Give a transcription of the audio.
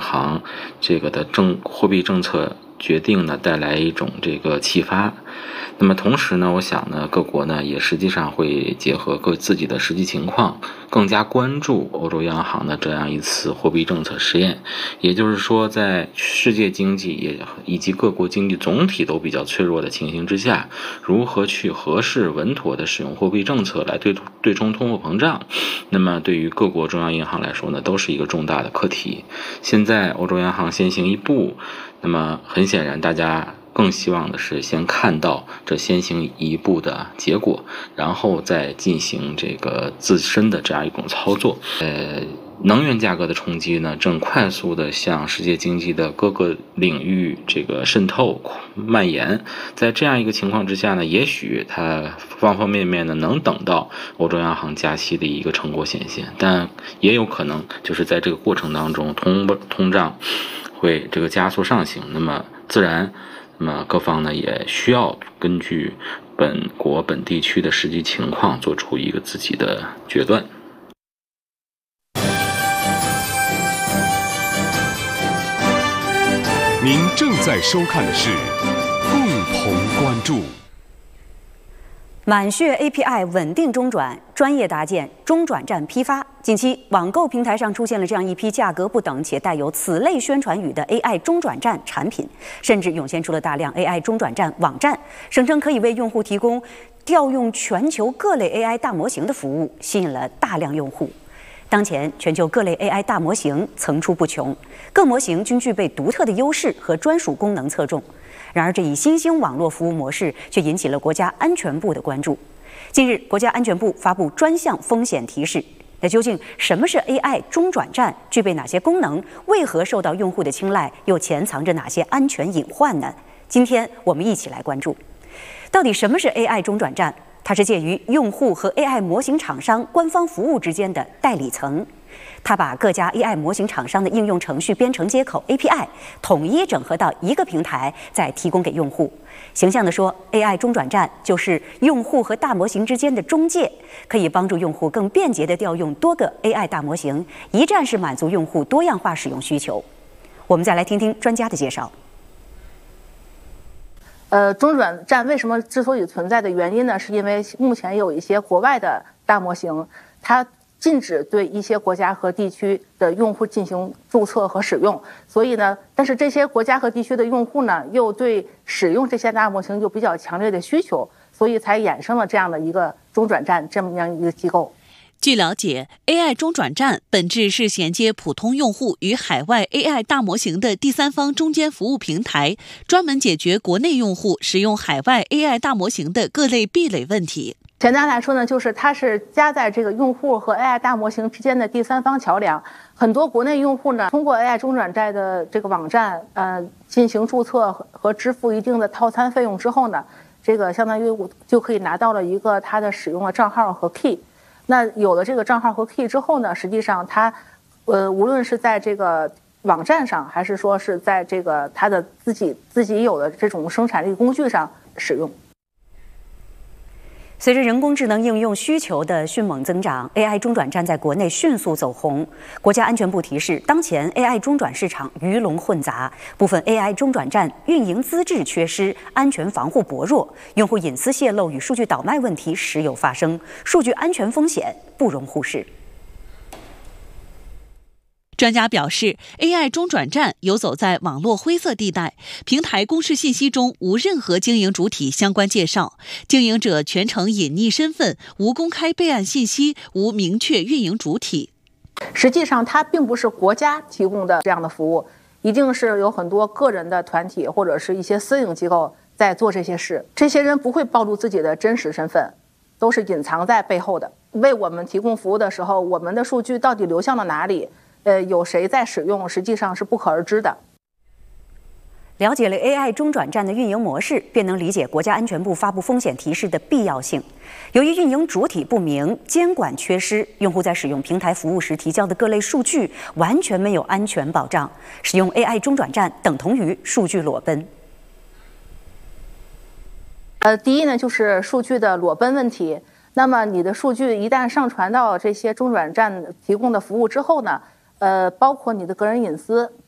行这个的货币政策决定呢带来一种这个启发。那么同时呢，我想呢，各国呢也实际上会结合各自己的实际情况，更加关注欧洲央行的这样一次货币政策实验。也就是说，在世界经济以及各国经济总体都比较脆弱的情形之下，如何去合适稳妥的使用货币政策来对冲通货膨胀，那么对于各国中央银行来说呢，都是一个重大的课题。现在欧洲央行先行一步，那么很显然大家更希望的是先看到这先行一步的结果，然后再进行这个自身的这样一种操作。能源价格的冲击呢，正快速的向世界经济的各个领域这个渗透蔓延。在这样一个情况之下呢，也许它方方面面呢能等到欧洲央行加息的一个成果显现，但也有可能就是在这个过程当中，通胀会这个加速上行。那么自然，那么各方呢也需要根据本国本地区的实际情况做出一个自己的决断。 您正在收看的是共同关注。 满血 API 稳定中转，专业搭建中转站批发。近期，网购平台上出现了这样一批价格不等且带有此类宣传语的 AI 中转站产品，甚至涌现出了大量 AI 中转站网站，声称可以为用户提供调用全球各类 AI 大模型的服务，吸引了大量用户。当前，全球各类 AI 大模型层出不穷，各模型均具备独特的优势和专属功能侧重。然而，这一新兴网络服务模式却引起了国家安全部的关注。近日，国家安全部发布专项风险提示。那究竟什么是 AI 中转站？具备哪些功能？为何受到用户的青睐？又潜藏着哪些安全隐患呢？今天我们一起来关注，到底什么是 AI 中转站？它是介于用户和 AI 模型厂商官方服务之间的代理层。它把各家 AI 模型厂商的应用程序编程接口 API 统一整合到一个平台，再提供给用户。形象地说， AI 中转站就是用户和大模型之间的中介，可以帮助用户更便捷地调用多个 AI 大模型，一站式满足用户多样化使用需求。我们再来听听专家的介绍。 中转站为什么之所以存在的原因呢？是因为目前有一些国外的大模型，它禁止对一些国家和地区的用户进行注册和使用，所以呢，但是这些国家和地区的用户呢，又对使用这些大模型有比较强烈的需求，所以才衍生了这样的一个中转站这么样一个机构。 据了解 ，AI 中转站本质是衔接普通用户与海外 AI 大模型的第三方中间服务平台，专门解决国内用户使用海外 AI 大模型的各类壁垒问题。 简单来说呢，就是它是夹在这个用户和 AI 大模型之间的第三方桥梁。很多国内用户呢，通过 AI 中转站的这个网站，进行注册和支付一定的套餐费用之后呢，这个相当于就可以拿到了一个它的使用的账号和 key。那有了这个账号和 key 之后呢，实际上它，无论是在这个网站上，还是说是在这个它的自己有的这种生产力工具上使用。 随着人工智能应用需求的迅猛增长 ，AI 中转站在国内迅速走红。国家安全部提示，当前 AI 中转市场鱼龙混杂，部分 AI 中转站运营资质缺失，安全防护薄弱，用户隐私泄露与数据倒卖问题时有发生，数据安全风险不容忽视。 专家表示 ，AI 中转站游走在网络灰色地带，平台公示信息中无任何经营主体相关介绍，经营者全程隐匿身份，无公开备案信息，无明确运营主体。 实际上，它并不是国家提供的这样的服务，一定是有很多个人的团体或者是一些私营机构在做这些事。这些人不会暴露自己的真实身份，都是隐藏在背后的。为我们提供服务的时候，我们的数据到底流向了哪里？有谁在使用，实际上是不可而知的。 了解了 AI 中转站的运营模式，便能理解国家安全部发布风险提示的必要性。由于运营主体不明、监管缺失，用户在使用平台服务时提交的各类数据完全没有安全保障，使用 AI 中转站等同于数据裸奔。 第一呢，就是数据的裸奔问题。那么你的数据一旦上传到这些中转站提供的服务之后呢，包括你的个人隐私，